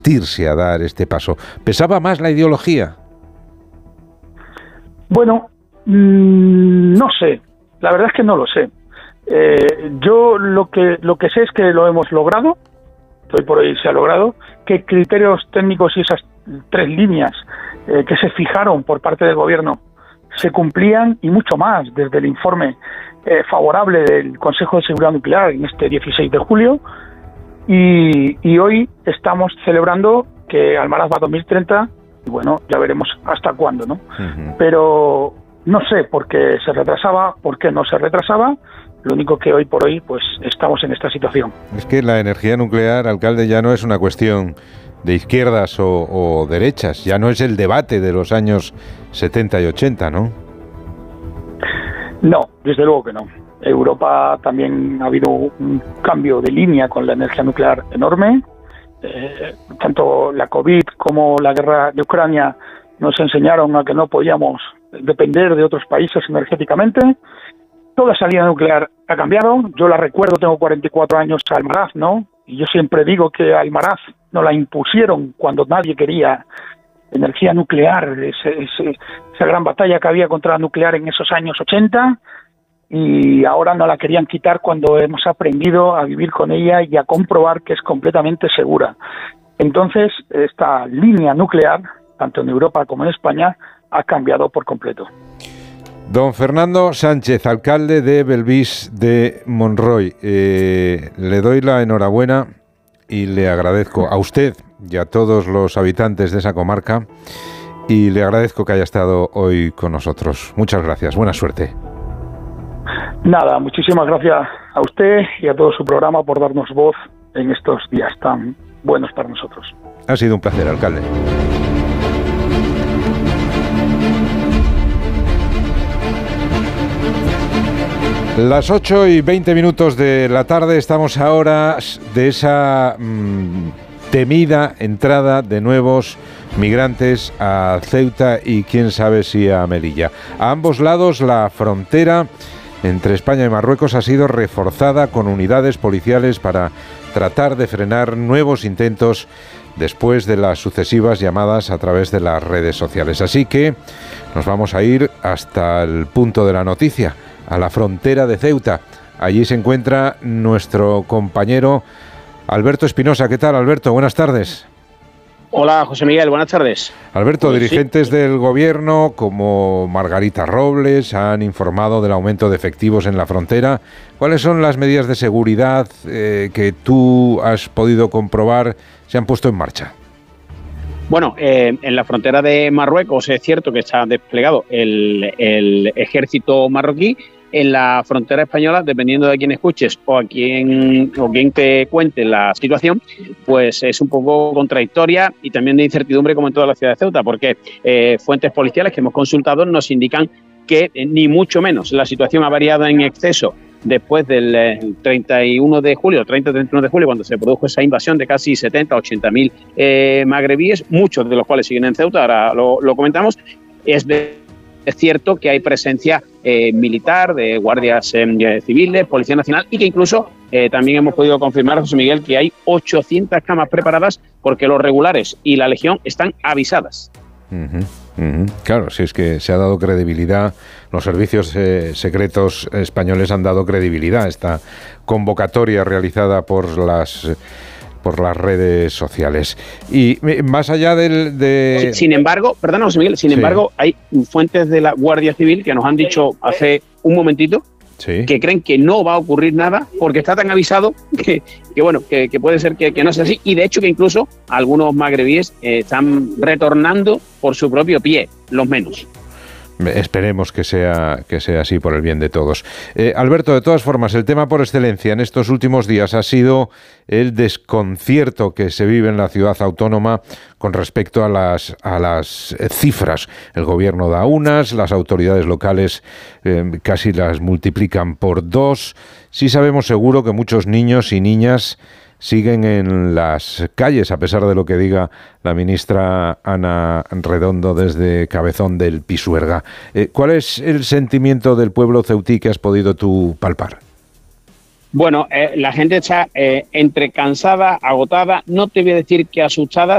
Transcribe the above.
resistirse a dar este paso? ¿Pesaba más la ideología? Bueno, no sé. La verdad es que no lo sé. Yo lo que sé es que lo hemos logrado. Hoy por hoy se ha logrado. Que criterios técnicos y esas 3 líneas que se fijaron por parte del gobierno se cumplían, y mucho más desde el informe favorable del Consejo de Seguridad Nuclear en este 16 de julio. Y hoy estamos celebrando que Almaraz va a 2030, y bueno, ya veremos hasta cuándo, ¿no? Uh-huh. Pero no sé por qué se retrasaba, por qué no se retrasaba. Lo único que hoy por hoy pues estamos en esta situación. Es que la energía nuclear, alcalde, ya no es una cuestión de izquierdas o derechas, ya no es el debate de los años 70 y 80, ¿no? No, desde luego que no. Europa también ha habido un cambio de línea con la energía nuclear enorme. Tanto la COVID como la guerra de Ucrania nos enseñaron a que no podíamos depender de otros países energéticamente. Toda esa línea nuclear ha cambiado. Yo la recuerdo, tengo 44 años a Almaraz, ¿no? Y yo siempre digo que Almaraz nos la impusieron cuando nadie quería energía nuclear, esa gran batalla que había contra la nuclear en esos años 80, y ahora no la querían quitar cuando hemos aprendido a vivir con ella y a comprobar que es completamente segura. Entonces, esta línea nuclear, tanto en Europa como en España, ha cambiado por completo. Don Fernando Sánchez, alcalde de Belvís de Monroy, le doy la enhorabuena y le agradezco a usted y a todos los habitantes de esa comarca, y le agradezco que haya estado hoy con nosotros. Muchas gracias, buena suerte. Nada, muchísimas gracias a usted y a todo su programa por darnos voz en estos días tan buenos para nosotros. Ha sido un placer, alcalde. Las 8:20 de la tarde, estamos ahora de esa temida entrada de nuevos migrantes a Ceuta y quién sabe si a Melilla. A ambos lados la frontera entre España y Marruecos ha sido reforzada con unidades policiales para tratar de frenar nuevos intentos después de las sucesivas llamadas a través de las redes sociales. Así que nos vamos a ir hasta el punto de la noticia, a la frontera de Ceuta. Allí se encuentra nuestro compañero Alberto Espinosa. ¿Qué tal, Alberto? Buenas tardes. Hola, José Miguel, buenas tardes. Alberto, pues dirigentes del gobierno como Margarita Robles han informado del aumento de efectivos en la frontera. ¿Cuáles son las medidas de seguridad que tú has podido comprobar se han puesto en marcha? Bueno, en la frontera de Marruecos es cierto que está desplegado el ejército marroquí. En la frontera española, dependiendo de quién escuches o quién te cuente la situación, pues es un poco contradictoria y también de incertidumbre, como en toda la ciudad de Ceuta, porque fuentes policiales que hemos consultado nos indican que ni mucho menos la situación ha variado en exceso después del 31 de julio, 30-31 de julio, cuando se produjo esa invasión de casi 70-80.000 magrebíes, muchos de los cuales siguen en Ceuta, ahora lo comentamos. Es cierto que hay presencia militar, de guardias civiles, Policía Nacional, y que incluso también hemos podido confirmar, José Miguel, que hay 800 camas preparadas porque los regulares y la Legión están avisadas. Claro, si es que se ha dado credibilidad, los servicios secretos españoles han dado credibilidad a esta convocatoria realizada por las redes sociales. Y más allá Sin embargo, perdón, José Miguel, embargo, hay fuentes de la Guardia Civil que nos han dicho hace un momentito que creen que no va a ocurrir nada porque está tan avisado que puede ser que no sea así, y de hecho que incluso algunos magrebíes están retornando por su propio pie, los menos. Esperemos que sea así por el bien de todos. Alberto, de todas formas, el tema por excelencia en estos últimos días ha sido el desconcierto que se vive en la ciudad autónoma con respecto a las cifras. El gobierno da unas, las autoridades locales casi las multiplican por 2. Sí sabemos seguro que muchos niños y niñas siguen en las calles, a pesar de lo que diga la ministra Ana Redondo desde Cabezón del Pisuerga. ¿Cuál es el sentimiento del pueblo ceutí que has podido tú palpar? Bueno, la gente está entre cansada, agotada, no te voy a decir que asustada,